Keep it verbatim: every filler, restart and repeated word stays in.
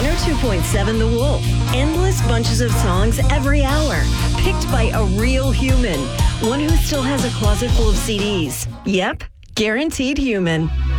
two point seven The Wolf. Endless bunches of songs every hour. Picked by a real human. One who still has a closet full of C Ds. Yep, guaranteed human.